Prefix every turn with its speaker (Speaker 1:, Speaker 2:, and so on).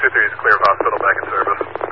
Speaker 1: 223 is clear of hospital, back in service.